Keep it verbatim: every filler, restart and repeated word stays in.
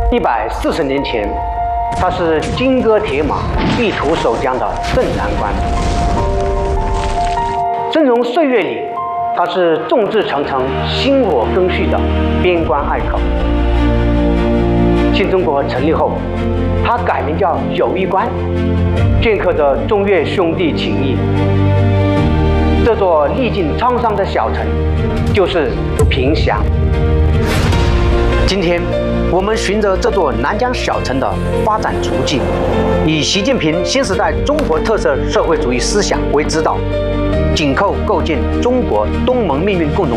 一百四十年前，他是金戈铁马、一统守疆的镇南官；峥嵘岁月里，他是众志成城、薪火更续的边关隘口。新中国成立后，他改名叫友谊关，镌刻着中越兄弟情谊。这座历尽沧桑的小城，就是凭祥。今天，我们循着这座南疆小城的发展足迹，以习近平新时代中国特色社会主义思想为指导，紧扣构建中国东盟命运共同